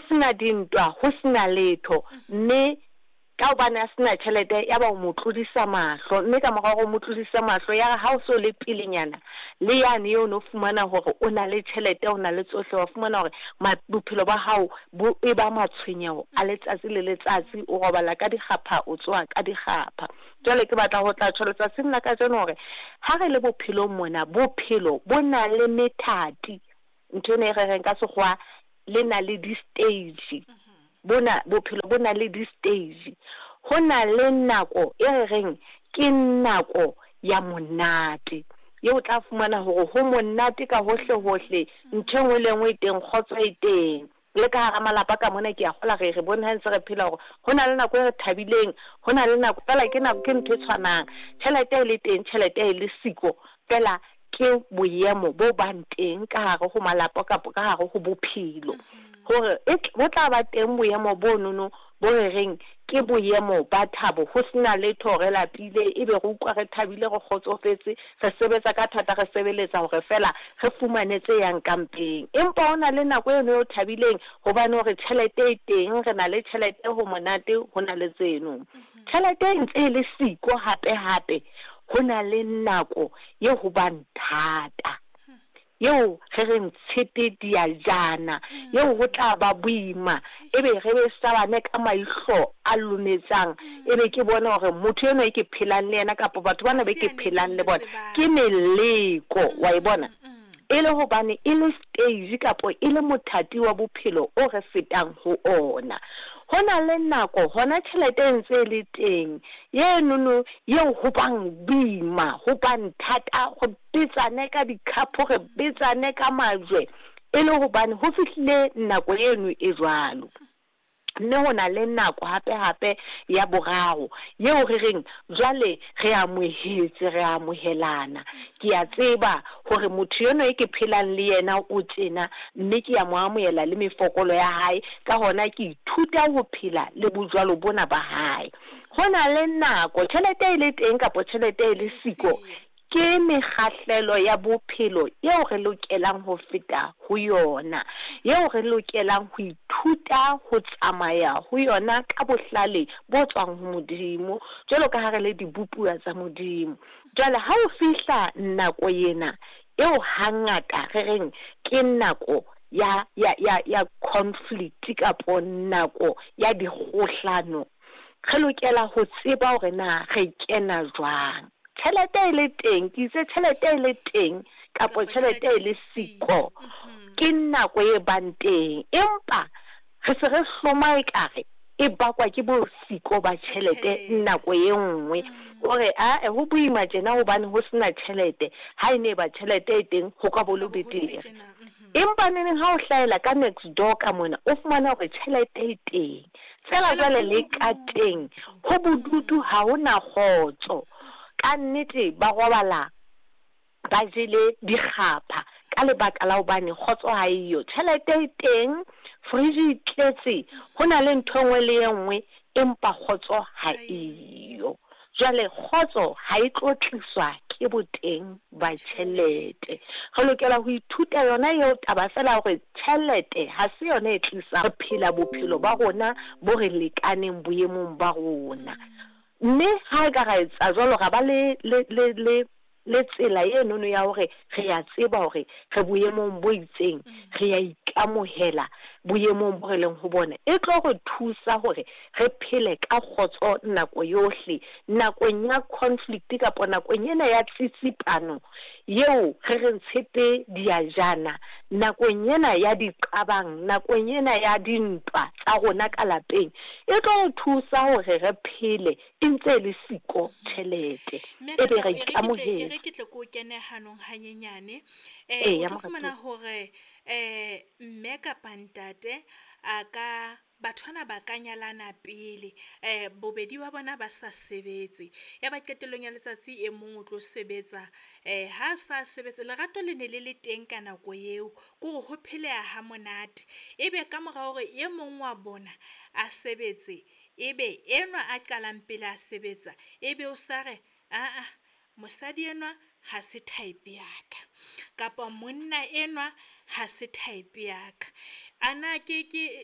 sena dintwa ho sena letho mme ka hobane a sena tjhelete ya ba mo tlodisa mahlo mme ka morao mo tlodisa mahlo ya ha o so le pelenyana le yane yo no fumana hore o na le tjhelete o na le tsohle wa fumana hore bophelo ba hao bo e ba matshwenyeho a letsatsi le letsatsi o robala ka dikgapha o tsoa ka dikgapha jwale ke batla ho tla tsholosa sena ka tseno hore ha re le bophelong mona bophelo bo na le methati ntho ne re reng ka sekgowa le na le di-stage bona bophelo bona le di-stage ho na le nako e re reng ke nako ya monate ye o tla fumana hore ho monate ka hohle ntho ngwe le ngwe teng khotso e teng le ka hara malapa ka mona ke a gola re bona ntse re phela hore ho na le nako e re thabileng ho na le nako fela ke nako ke ntho e tshwanang tjhelete e le teng tjhelete e le siko fela ke boemo bo bang teng ka hare ho malapa ka hare ho bophelo hore ho tla ba teng boemo bonono bo re reng ke boemo ba thabo ho sena letho re lapile ebe re utlwa re thabile re kgotsofetse re sebetsa ka thata re sebeletsa hore fela re fumanetse yang kampeng empa ona le nako eno yo thabileng hobane hore tjhelete e teng re na le tjhelete ho monate ho na le tseno tjhelete ntse le siko hape ho na le nako ye ho bang thata yeo re reng tshete diajana yeo go tla ba boima ebe re be sabane ka maihlo a lumetsang ebe ke bona hore motho eno e ke phelang le yena kapo batho bana be ke phelang le bona ke meleko wa e bona e le hobane e le stage kapo e le mothati wa bophelo o re fetang ho ona hona le nako hona tjhelete ntse le teng ye nono yeo ho bang boima ho bang thata go bitsane ka dikhapo re bitsane ka majwe e le hobane ho fihlile nako eno e jwalo mme ho na le nako hape ya boraro yeo re reng jwale re amohetse re amohelana ke a tseba hore motho eno e ke phelang le yena o tjena mme ke a mo amohela le mefokolo ya hae ka hona ke ithuta ho phela le bojwalo bona ba hae hona le nako tjhelete e le teng kapo tjhelete e le siko ke mekgahlelo ya bophelo yeo re lokelang ho feta ho yona yeo re lokelang ho ithuta ho tsamaya ho yona ka bohlale bo tswang ho Modimo jwalo ka ha re le dibupuwa tsa Modimo jwale ha o fihla nako yena eo hangata re reng ke nako ya conflict kapo nako ya dikgohlano re lokela ho tseba hore na re kena jwang tjhelete e le teng ke itse tjhelete e le teng kapo tjhelete e le siko ke nako e bang teng empa re se re hloma ekare e bakwa ke bo siko ba tjhelete nako e nngwe ore ho boima tjena hobane ho sena tjhelete ha ene ba tjhelete e teng ho ka bolo betere empa neng ha o hlaela ka next door ka mona o fumana hore tjhelete e teng fela jwale le ka teng ho bodutu ha hona khotso ka nnete ba robala ba jele dikgapha ka lebaka la hobane khotso ha iyo tjhelete e teng fridge tletse hona le ntho ngwe le engwe empa khotso ha iyo jwale khotso ha e tlo tliswa ke boteng ba tjhelete re lokela ho ithuta yona eo taba fela hore tjhelete ha se yona e tlisa re phela bophelo ba rona bo re lekaneng boemong ba rona mme ha ka ra etsa jwalo ga ba le tsela ye nono ya hore re ya tseba hore re boemong bo itseng re ya ikamohela boemong bo re leng ho bona e tlo go thusa hore re phele ka khotso nako yohle nakong ya conflict kapo nakong ena ya tsitsipano yeo re re ntshepe diajana nakong ena ya diqabang nakong ena ya dintwa tsa rona ka lapeng e tlo thusa hore re phele ntse le siko tjhelete e be re ikamohela ke tle go kene hanong hanyenyane o tlo fumana hore mme ka pantate aka bathwana ba ka nyalana pele bobedi ba bona ba sa sebetse ya ba qetelong ya letsatsi e mong o tlo sebetsa ha sa sebetse lerato le ne le teng ka nako eo go ho pheleha ha monate ebe ka mora hore e mong wa bona a sebetse ebe enwa a qalang pele a sebetsa ebe o sare mosadi enwa ha se type ya ka kapa monna enwa ha se type ya ka ana ke